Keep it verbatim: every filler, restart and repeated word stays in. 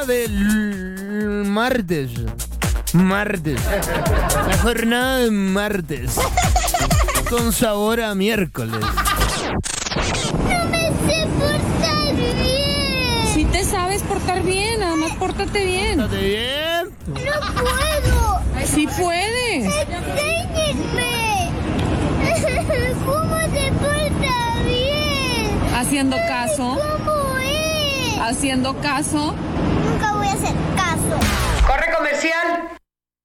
del martes. Martes. La jornada de martes. Con sabor a miércoles. No me sé portar bien. Si te sabes portar bien, nada más pórtate bien. ¿Pórtate bien? No puedo. Sí puedes. Enséñenme. ¿Cómo se porta bien? Haciendo caso. ¿Cómo es? Haciendo caso. Nunca voy a hacer caso. Corre comercial.